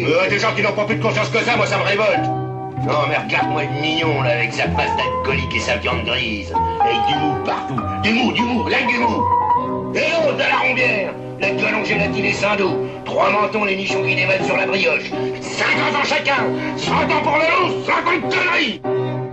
Des gens qui n'ont pas plus de conscience que ça, moi ça me révolte. Non mais regarde-moi le mignon là, avec sa face d'alcoolique et sa viande grise. Avec du mou partout. Du mou, rien que du mou. Et l'autre de la rombière, la gueule en gélatine et sans dos. 3 mentons, les nichons qui dévalent sur la brioche. 50 ans chacun, 100 ans pour le loup, 50 conneries.